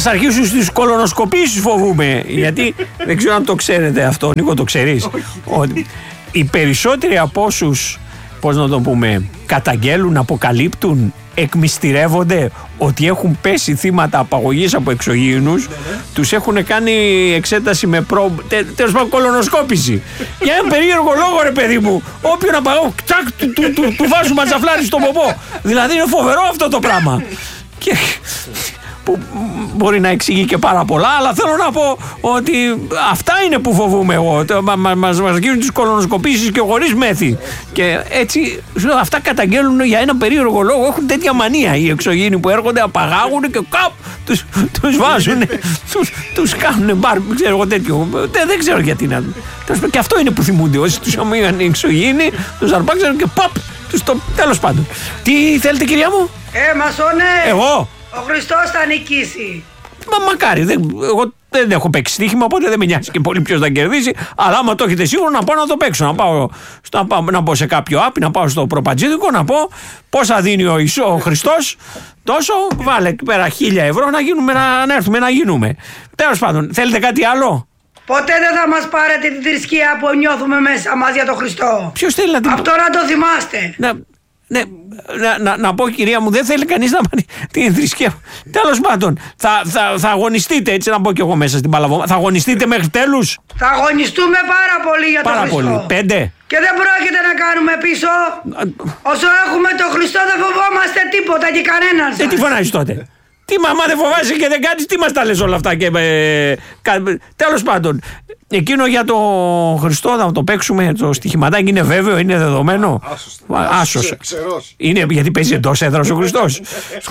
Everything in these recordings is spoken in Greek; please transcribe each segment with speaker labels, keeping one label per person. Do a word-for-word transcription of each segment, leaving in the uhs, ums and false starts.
Speaker 1: μας αρχίσουν στις κολονοσκοπήσεις, φοβούμε. Γιατί δεν ξέρω αν το ξέρετε αυτό, Νίκο, το ξέρεις. Ότι οι περισσότεροι από όσους, πώς να το πούμε, καταγγέλουν, αποκαλύπτουν, εκμυστηρεύονται ότι έχουν πέσει θύματα απαγωγής από εξωγήινους, τους έχουν κάνει εξέταση με προ... Τε, τέλος πάντων κολονοσκόπηση. Για ένα περίεργο λόγο, ρε παιδί μου, όποιον απαγωγή, τσακ, του, του, του, του βάζουν ματζαφλάρι στον ποπό. Δηλαδή είναι φοβερό αυτό το πράγμα. Και... που μπορεί να εξηγεί και πάρα πολλά, αλλά θέλω να πω ότι αυτά είναι που φοβούμαι εγώ. Μα, μα, μας γίνουν τις κολονοσκοπήσεις και χωρίς μέθη. Και έτσι αυτά καταγγέλνουν για ένα περίεργο λόγο. Έχουν τέτοια μανία οι εξωγήινοι που έρχονται, απαγάγουν και καπ, τους, τους βάζουν, τους, τους κάνουν μπαρ, ξέρω εγώ τέτοιο. Δεν, δεν ξέρω γιατί να. Και αυτό είναι που θυμούνται. Όσοι τους αμήγαν οι εξωγήινοι, τους αρπάξαν και παπ, τους το. Τέλος πάντων. Τι θέλετε, κυρία μου?
Speaker 2: Ε, μασόνε!
Speaker 1: Εγώ!
Speaker 2: Ο Χριστός θα νικήσει.
Speaker 1: Μα μακάρι, δεν, εγώ δεν έχω παίξει στοίχημα, οπότε δεν με νοιάζει και πολύ ποιος θα κερδίσει. Αλλά άμα το έχετε σίγουρο, να πάω να το παίξω. Να πάω, να πάω, να πάω σε κάποιο app, να πάω στο προπατζίδικο, να πω πόσα δίνει ο, Ισο, ο Χριστός. Τόσο, βάλε εκεί πέρα χίλια ευρώ να, γίνουμε, να, να έρθουμε να γίνουμε. Τέλος πάντων, θέλετε κάτι άλλο?
Speaker 2: Ποτέ δεν θα μας πάρετε τη θρησκεία που νιώθουμε μέσα μας για τον Χριστό.
Speaker 1: Ποιος θέλει να την...
Speaker 2: Αυτό να το θυμάστε.
Speaker 1: Να... Ναι, να, να, να πω, κυρία μου, δεν θέλει κανείς να πάρει την θρησκεία. Τέλος πάντων, θα, θα, θα αγωνιστείτε, έτσι να πω κι εγώ μέσα στην Παλαβό. Θα αγωνιστείτε μέχρι τέλους.
Speaker 2: Θα αγωνιστούμε πάρα πολύ για τον Χριστό.
Speaker 1: Πάρα πολύ. Πέντε.
Speaker 2: Και δεν πρόκειται να κάνουμε πίσω. Όσο έχουμε τον Χριστό δεν φοβόμαστε τίποτα και κανέναν σας.
Speaker 1: Ε, τι φωνάζεις τότε? Τι μαμά δεν φοβάσαι και δεν κάνεις, τι μας τα λες όλα αυτά και, ε, κα, τέλος πάντων, εκείνο για το Χριστό να το παίξουμε, το στοιχηματάκι είναι βέβαιο, είναι δεδομένο. Άσος. Είναι γιατί παίζει εντός έδρας ο Χριστός.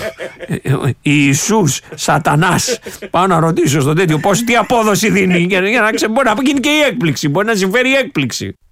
Speaker 1: Ιησούς, Σατανάς. Πάω να ρωτήσω στο τέτοιο πώς, τι απόδοση δίνει για, για να ξέρω, μπορεί να γίνει και η έκπληξη, μπορεί να συμφέρει η έκπληξη.